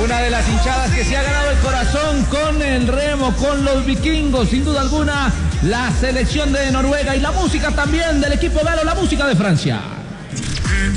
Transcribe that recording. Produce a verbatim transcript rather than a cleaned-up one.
Una de las hinchadas que se ha ganado el corazón con el remo, con los vikingos, sin duda alguna, la selección de Noruega y la música también del equipo galo, la música de Francia.